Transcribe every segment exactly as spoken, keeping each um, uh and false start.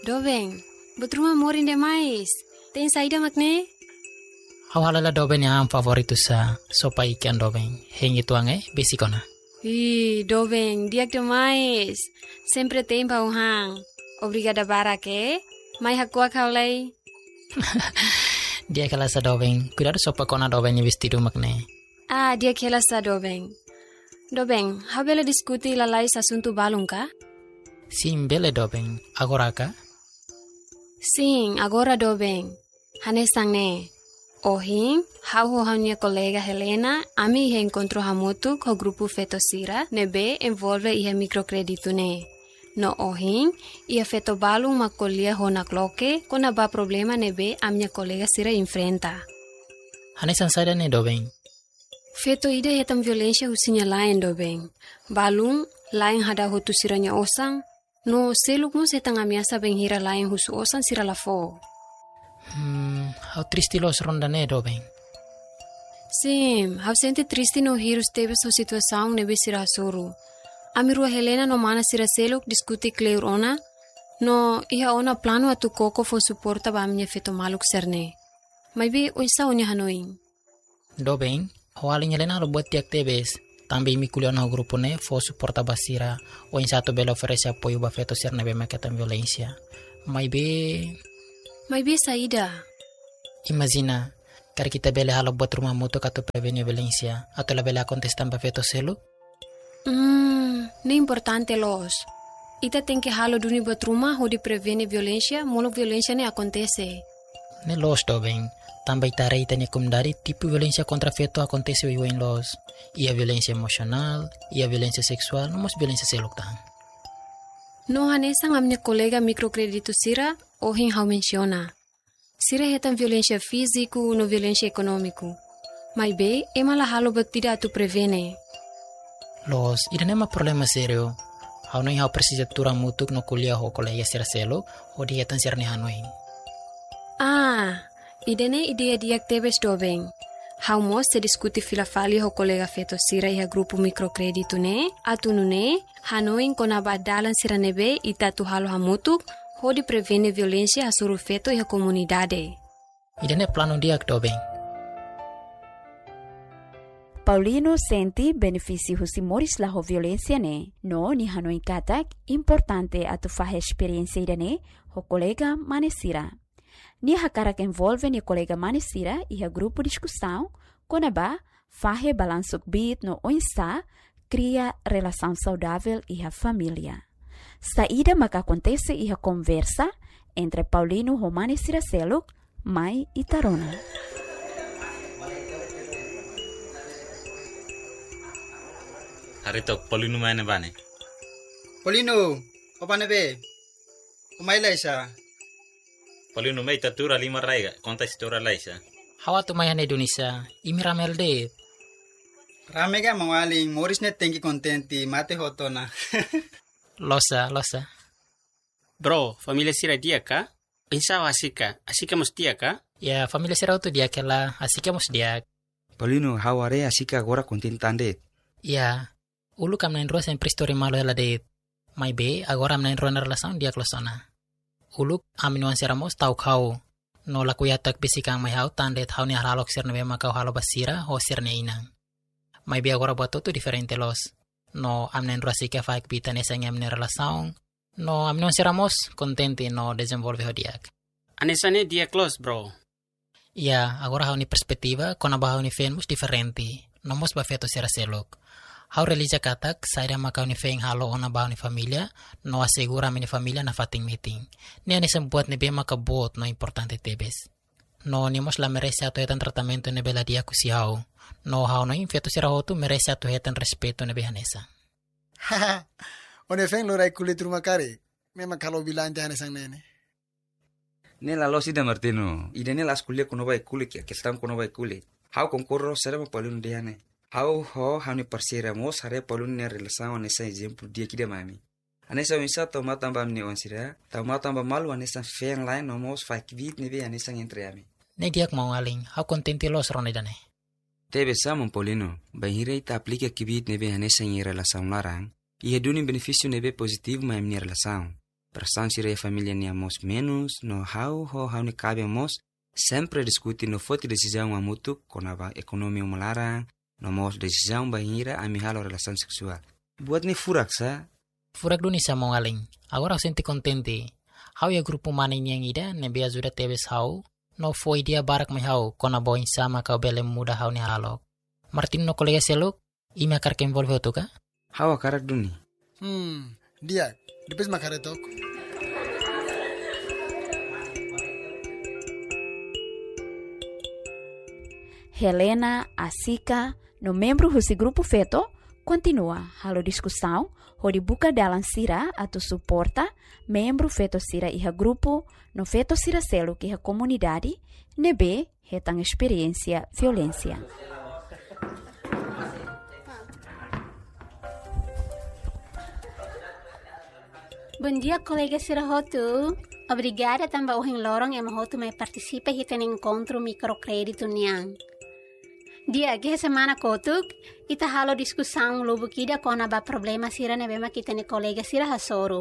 Dobeng, betruma morin demais. Tem saída makne? Awalala Dobeng yang favorito sa sopa ikan Dobeng. Hengi tuange besikona. Ih, Dobeng, diak demais. Sempre tem pauhang. Obrigada barake. Mai hakua kaulai. Dia kala sa Dobeng. Cuidado sopa kona Dobeng vestido makne. Ah, dia kela sa Dobeng. Dobeng, habela diskuti lalai asunto balong ka? Sim, bele Dobeng. Agora ka? Sim, agora Dobeng. Hanesang ne. Ohing, hau ho minha colega Helena, ami he encontrou hamutu com o grupo Fetosira, nebe envolve ia microcredito ne. No ohing, ia feto balong macolia ho na cloque, con ba problema nebe a minha colega Sira enfrenta. Hanesan sada ne Dobeng. Feto ida hetam violência husinya lain Dobeng. Balong, lain hada hutu siranya osang, no seluk mo setang amiasa benghira lain husu osang sira lafo. Hmm, how triste los ronda ne Dobeng. Sim, hau sente triste no hirus tebe so situação nebe sira suru. Amirua Helena no mana sira seluk diskuti kleur ona, no iha ona plano atu koko fo suporta ba minha feto maluk serne. Mai be oisa onya hanoing. Dobeng, hoaling Helena lo buat tiak tebes. Tambi mi kuliah no grupo ne fo suporta basira. O insato bela oferece apoio ba feto serne be maketan violência. Mai be... Mai be saída. Imagina, kar kita bela halo buat rumah mutu kato prevenir violência. Atau la bela contestan ba feto selu? Hmm, ne importante los. Ita tem que halo duni buat rumah ho di prevenir violência, molo violência ne acontece. Ne los Dobeng. Também tarei tanya kumdari tipo violência contra feto acontece o em los. Ia violência emocional, ia violência sexual, não mos violência seluktan. No hanesang a minha colega microcredito Sira, ohin hau menciona. Sira hetam violência físico no violência econômico. Mas be, ema la halo batida tu prevene. Los, ida nema problema serio. Hau no hau precisa tura mutuk no kuliah ho colega Sira selo, ho di hetan sirne hanoin. Ah, idene ideia diak tebes Dobeng. Hau mos se diskuti filafali ho colega feto Sira iha grupo microcredito ne, atunu ne, hanoin kona badalan Sira nebe ita tu halo hamutuk, ho di prevene violência asuru feto iha comunidade. Idene plano diak Dobeng. Paulino senti benefício husimores la ho violência ne, no ni hanoin katak importante atu fahe experiência idene ho colega manesira. Ni hakarak envolve ni colega manesira e a grupo discussão, konaba fahe balansuk bit no oinsa, cria relação saudável e a família. Saída maka acontece e a conversa entre Paulino ho manesira seluk, mai e Tarona. Harito Paulino mana bane? Paulino, apa nebe? Umay laisa. Paulino may tatura lima raiga, konta istora laisa. Hawa tu mayan Indonesia, imi ramel de. Rame ga mawaling, moris net tengi kontenti, mate hoto na. Losa, losa. Bro, familia Sira dia ka? Pensa asika, asika mus dia ka? Ya, familia Sira tu dia kela, asika mus dia. Paulino, haware asika agora kontentande. Ya, ulu kam nain roa sempre story malo ela de. Mai be, agora am nain roa na relação dia klosona. Uluk aminuan siramos tau kau. No laku yatak bisikang may hau tandet hau ni haralok sir nebe makau halo basira ho sir ne inang. May bi agora buat tu diferente los. No amnen rasika faik bita nesang amnen relação. No aminuan siramos contente no desenvolve ho diak. Anesane dia close bro. Ya, agora hau ni perspektiva kona ba hau ni fenmus diferente. Nomos ba feto sira selok. Hau relija katak, saida makau ni feng halo ona bau ni familia, no asegura mini familia na fating meeting. Ni ani sembuat ni be makabot no importante tebes. No ni mos la merece ato hetan tratamento ni bela dia kusiau. No hau no infeto sira hotu merece ato hetan respeto ni behanesa. Haha, one feng lorai kulit rumah kare. Memang kalau bilang jangan sang nene. Nela lo sida Martino, ida nela as kuliah kuno bai kulit ya, kestam kuno bai kulit. Hau konkurro serba Paulino diane. Hau ho hau ni parsira mos hare Paulino ne relação nessa exemplo dia kida mami. Anessa winsa to matamba ni onsira, ta matamba malu anessa feng lain no mos fak bit ni be anessa entre ami. Ne diak mau aling, hau contente los rone dane. Tebe samon Paulino, bahire ita aplica kibit ne be anessa ni relação larang, e reduni benefício ne be positivo ma ni relação. Perasaan sira e família nia mos menos, no hau ho hau ni cabe mos, sempre discuti no foti decisão amutu, konaba ekonomi melarang, no mos decisão bahira ami halo relação seksual. Buat ni furak sa? Furak duni sa mo aling. Agora senti contente. Hau ya grupo mana ini yang ida, nebe ajuda tebes hau, no foi dia barak mai hau, kona boin sama kau bele muda hau ni halok. Martin no kolega seluk, ime akar ke envolve tu ka? Hau akarak duni. Hmm, dia, depois makaretok. Helena, Asika, no membro desse grupo feto, continua a discussão, onde buka dalam sira atau suporta membro feto sira iha grupo, no feto sira selo que a comunidade, nebe retang experiência violência. Bom dia, colega Sirahotu. Obrigada também ao Lorong e Mahotu me participa e tem encontro microcrédito niang. Dia que semana kotuk ita halo discussão lobo kida kona ba problema sira ne bema kita ne colega sira hasoro.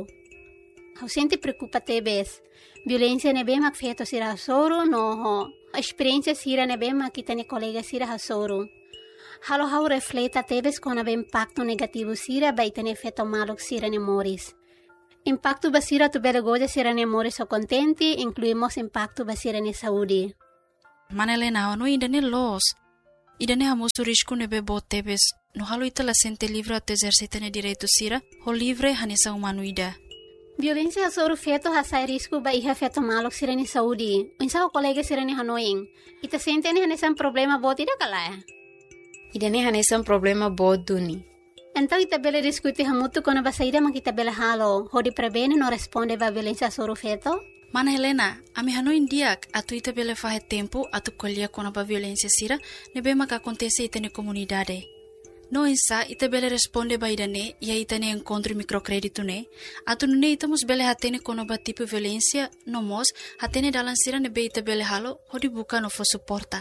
Hau sente preocupa tebes. Violência ne bema feto sira hasoro no ho. A experiência sira ne bema kita ne colega sira hasoro. Halo hau refleta tebes kona ba impacto negativo sira ba ita ne feto malok sira ne moris. Impacto basira tu bela goja sira ne moris o contenti, incluímos impacto basira ne saúde. Manelena, no ainda ne los. Idane hamosu risco nebe botebes, no halo ita la sente livre ato exercita ne direito sira, ho livre hanesa humanuida. Violência hasoro feto hasai risco ba iha feto malok sira ne saúde. Insa o colega sira ne hanoing. Ita sente ne hanesa problema bot ida kalaya. Idane hanesa problema bot duni. Então ita bela discuti hamutu kono ba saída ma kita bela halo, ho di prebene no responde ba violência hasoro feto. Mana Helena, ami hanoin diak atu ita bele fahe tempo atu kolia kona ba violência sira nebe maka acontece ita ne comunidade. No insa ita bele responde ba idane ia ita ne encontro microcrédito ne atu nune ita mos bele hatene kona ba tipo violência no mos hatene dalan sira nebe ita bele halo hodi buka no fo suporta.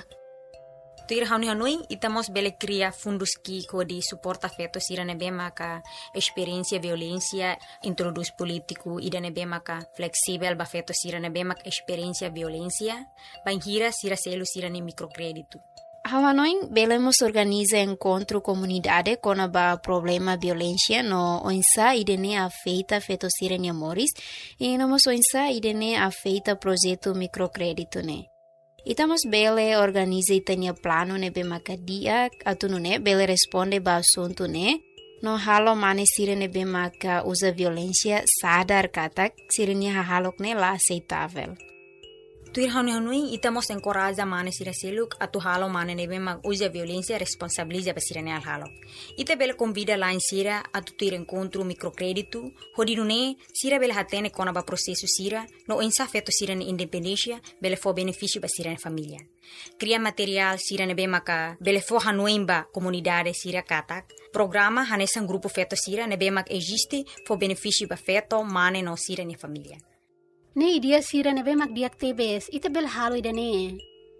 Tuir hauni hanui itamos bele cria fundos ki di suporta feto sira nebe maka experiência violência introduz político ida nebe maka flexível ba feto sira nebe maka experiência violência banhira sira selo sira ne microcrédito. Hanoi belemos organiza encontro comunidade com a problema violência no onsa idene afeita feto sira ne moris e no mos onsa idene afeita projeto microcrédito ne. Itamos bele organiza itania plano ne bemaka dia atunu ne bele responde ba assunto ne no halo mane sira ne bemaka usa violência sadar katak sirnia halok ne la aceitável. Tuir hanu hanui itamos encoraja mane sira seluk atu halo mane ne bemaka usa violência responsabiliza ba sira ne al halo. Ita bele convida lá em sira atu tuir encontro microcrédito hodinu ne sira bele hatene kona ba processo sira no ensa feto sira ne independência bele fo benefício ba sira ne família. Cria material sira ne bemaka bele fo hanuimba comunidade sira katak. Programa hanesan grupo feto sira ne bemaka existe fo benefício ba feto mane no sira ne família. Ne idia sira ne bemak diak tebes ita bele halo idane.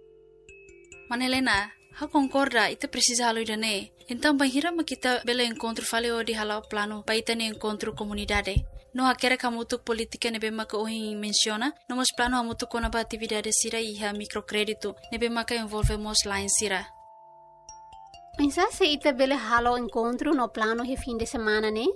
Manelena, ha concorda ita precisa halo idane. Então banhira ma kita bele encontro fale o di halo plano pa ita ne encontro comunidade. No hakere kamutuk politika ne bemaka ohin menciona, no mos plano hamutuk kona ba atividade sira iha microcrédito ne bemaka envolve mos line sira. Insa se ita bele halo encontro no plano he fim de semana ne?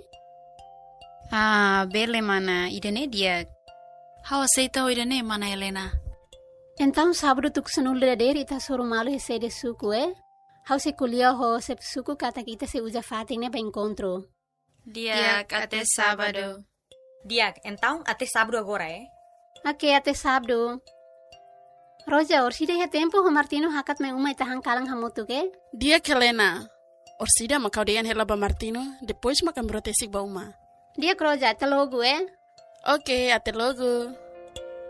Ah, bele mana idane dia. How aceita o idane mana Helena? Então sábado tu kusanul dader ita soro malo he sede suku eh? How se kulia ho se suku kata kita se usa fating ne ba encontro. Diak até sábado. Diak, então até sábado agora eh? Ok, até sábado. Roja, orsida he tempo ho Martino hakat me uma ita hangkalang hamutu ke? Diak Helena. Orsida makau dean hela ba Martino, depois makan brotesik ba uma. Diak Roja, até logo eh? Ok, até logo.